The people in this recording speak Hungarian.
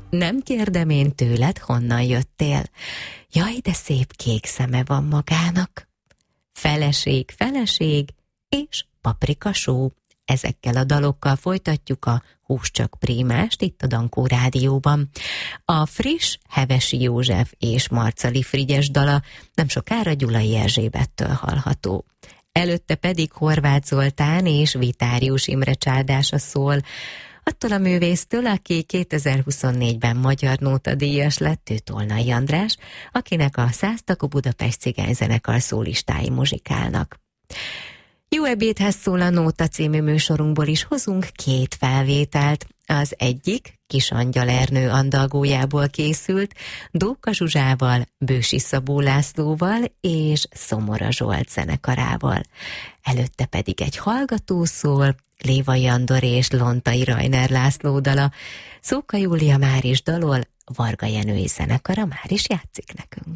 Nem kérdem én tőled, honnan jöttél. Jaj, de szép kék szeme van magának. Feleség, feleség és paprikasó. Ezekkel a dalokkal folytatjuk a Hús csak Prémást itt a Dankó Rádióban. A friss Hevesi József és Marcali Frigyes dala nem sokára Gyulai Erzsébettől hallható. Előtte pedig Horváth Zoltán és Vitárius Imre csádása szól, attól a művésztől, aki 2024-ben Magyar Nótadíjas lett, ő Tolnai András, akinek a 100 tagú Budapest Cigányzenekar szólistái muzsikálnak. Jó ebédhez szól a Nóta című műsorunkból is hozunk 2 felvételt. Az egyik Kis Angyal Ernő andalgójából készült, Dóka Zsuzsával, Bősi Szabó Lászlóval és Szomora Zsolt zenekarával. Előtte pedig egy hallgató szól, Lévai Andor és Lontai Rajner László dala, Szóka Júlia már is dalol, Varga Jenői zenekara már is játszik nekünk.